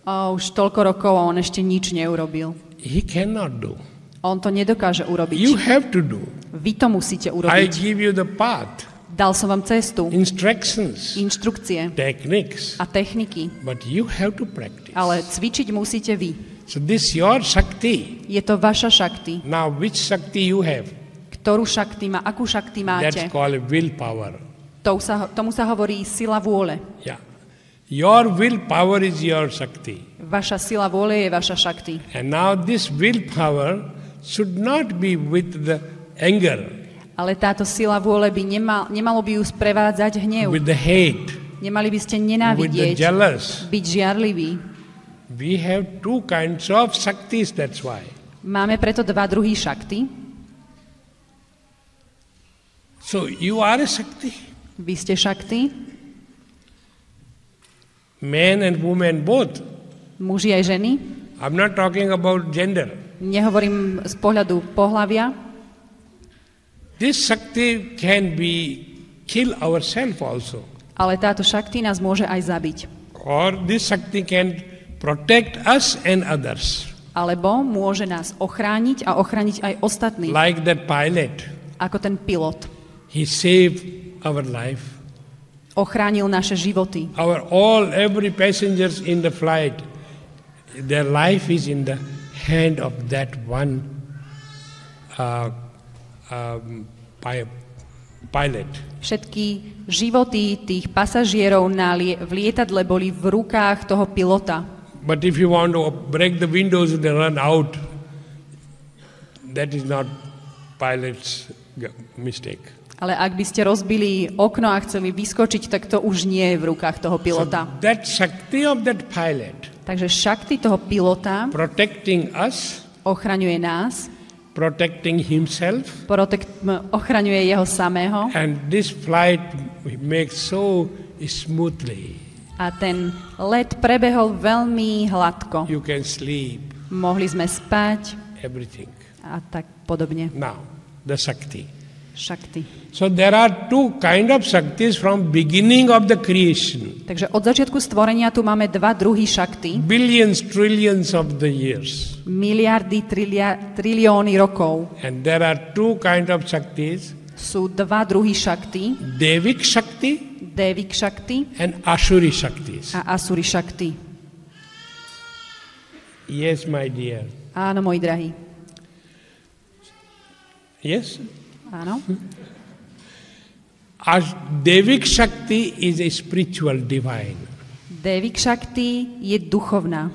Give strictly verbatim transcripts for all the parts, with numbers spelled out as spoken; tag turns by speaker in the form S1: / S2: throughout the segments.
S1: A už toľko rokov a on ešte nič neurobil.
S2: He cannot do.
S1: On to nedokáže urobiť.
S2: You have to do.
S1: Vy to musíte
S2: I
S1: urobiť.
S2: give you the path,
S1: Dal som vám cestu,
S2: instructions,
S1: inštrukcie
S2: techniques,
S1: a techniky,
S2: but you have to practice.
S1: ale cvičiť musíte vy.
S2: So this your Shakti.
S1: Je to vaša šakti.
S2: Now which Shakti you have?
S1: Ktorú šakti má, akú šakti
S2: That's
S1: máte?
S2: called willpower.
S1: To sa, tomu sa hovorí sila vôle.
S2: Yeah. Your willpower is your Shakti.
S1: Vaša sila vôle je vaša šakti.
S2: And now this willpower should not be with the anger,
S1: Ale táto sila vôle by nemal, nemalo by ju sprevádzať hnev.
S2: with the hate,
S1: Nemali by ste
S2: with the
S1: nenávidieť,
S2: jealous.
S1: byť žiarliví.
S2: We have two kinds of Shaktis, that's why.
S1: Máme preto dva druhy šakty.
S2: So you are a Shakti.
S1: Vy ste šakty,
S2: Men and women both.
S1: muži aj ženy.
S2: I'm not talking about gender.
S1: Nehovorím z pohľadu pohlavia.
S2: This Shakti can be kill ourselves also.
S1: Ale táto šakti nás môže aj zabiť.
S2: Or this Shakti can protect us and others.
S1: Alebo môže nás ochrániť a ochrániť aj ostatných.
S2: Like that pilot.
S1: Ako ten pilot.
S2: He saved our life.
S1: Ochránil naše životy.
S2: Our all, every passengers in the flight, their life is in the hand of that one uh, um, pi- pilot.
S1: Všetky životy tých pasažierov na lie- v lietadle boli v rukách toho pilota.
S2: But if you want to break the windows and run out, that is not pilot's g- mistake.
S1: Ale ak by ste rozbili okno a chceli vyskočiť, tak to už nie je v rukách toho pilota.
S2: So that Shakti of that pilot
S1: Takže šakti toho pilota
S2: protecting us,
S1: ochraňuje nás,
S2: protecting himself,
S1: protek- m- ochraňuje jeho samého
S2: and this flight makes so smoothly.
S1: a ten let prebehol veľmi hladko.
S2: You can sleep,
S1: Mohli sme spať
S2: everything.
S1: a tak podobne.
S2: Now, the Shakti.
S1: Šakti.
S2: So there are two kind of Shaktis from beginning of the creation.
S1: Takže od začiatku stvorenia tu máme dva druhy šakti.
S2: Billions, trillions of the years.
S1: Miliardy, trilia, trilióny rokov.
S2: And there are two kind of Shaktis,
S1: Sú dva druhy šakti.
S2: Devik Shakti
S1: Devik šakti
S2: and Ashuri Shaktis.
S1: a Asuri šakti.
S2: Yes, my dear.
S1: Áno, môj drahý.
S2: Yes?
S1: Áno.
S2: Ash- Devik Shakti is a spiritual divine.
S1: Devik šakti je duchovná.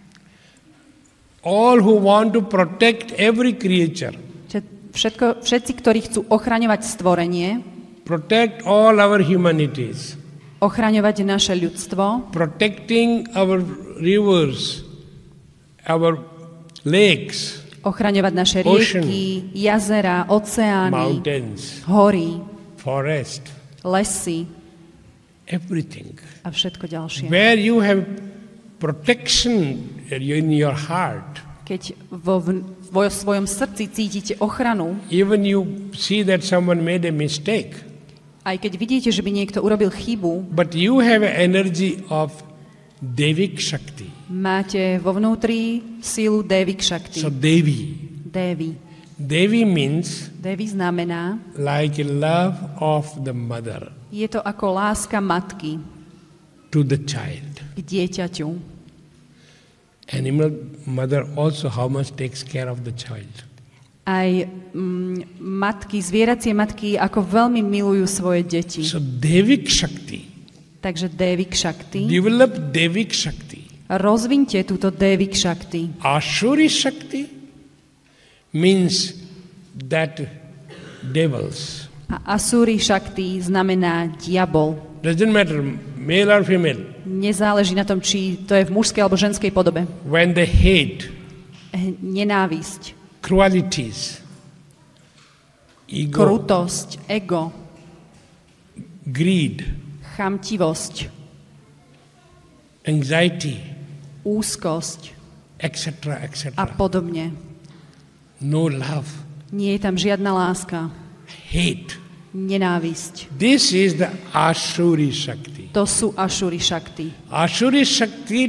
S2: All who want to protect every creature,
S1: Čiže Všetko, všetci, ktorí chcú ochraňovať stvorenie,
S2: protect all our humanities,
S1: ochraňovať naše ľudstvo,
S2: protecting our rivers, our lakes,
S1: ochraňovať naše
S2: Ocean.
S1: rieky, jazera, oceány,
S2: mountains,
S1: hory,
S2: forest,
S1: lesy
S2: everything.
S1: a všetko ďalšie.
S2: Where you have protection in your heart,
S1: Keď vo, v, vo svojom srdci cítite ochranu,
S2: even you see that someone made a mistake,
S1: aj keď vidíte, že by niekto urobil chybu,
S2: but you have an energy of Devik Shakti.
S1: máte vo vnútri sílu Devik šakti.
S2: So Devi.
S1: Devi.
S2: Devi means
S1: Devi znamená,
S2: like love of the mother
S1: je to ako láska matky
S2: to the child.
S1: k dieťaťu.
S2: Animal mother also how much takes care of the child.
S1: Aj mm, matky, zvieracie matky, ako veľmi milujú svoje deti.
S2: So Devik Shakti,
S1: Takže Devik šakti.
S2: develop Devik Shakti.
S1: Rozvinte túto Devik šakti.
S2: Ashuri Shakti means that devils.
S1: A Asuri šakti znamená diabol.
S2: Doesn't matter male or female.
S1: Nezáleží na tom, či to je v mužskej alebo ženskej podobe.
S2: When they hate,
S1: Eh, Nenávisť,
S2: cruelties, ego,
S1: krutosť, ego,
S2: greed,
S1: chamtivosť,
S2: anxiety,
S1: úzkosť
S2: et cetera, et
S1: a
S2: cetera.
S1: podobne.
S2: No love,
S1: Nie je tam žiadna láska,
S2: hate.
S1: nenávisť.
S2: This is the Ashuri Shakti.
S1: To sú Ašuri šakti.
S2: Ashuri Shakti